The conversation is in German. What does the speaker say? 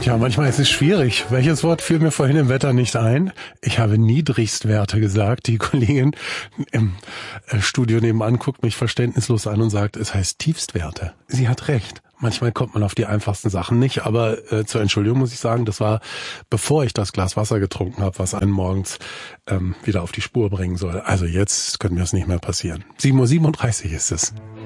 Ja, manchmal ist es schwierig. Welches Wort fiel mir vorhin im Wetter nicht ein? Ich habe Niedrigstwerte gesagt. Die Kollegin im Studio nebenan guckt mich verständnislos an und sagt, es heißt Tiefstwerte. Sie hat recht. Manchmal kommt man auf die einfachsten Sachen nicht, aber zur Entschuldigung muss ich sagen, das war, bevor ich das Glas Wasser getrunken habe, was einen morgens wieder auf die Spur bringen soll. Also jetzt können wir es nicht mehr passieren. 7:37 Uhr ist es.